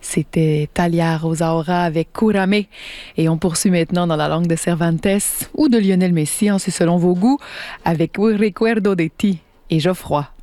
C'était Talia Rosaura avec Kurame. Et on poursuit maintenant dans la langue de Cervantes ou de Lionel Messi, c'est selon vos goûts, avec Un recuerdo de ti et Geoffroy.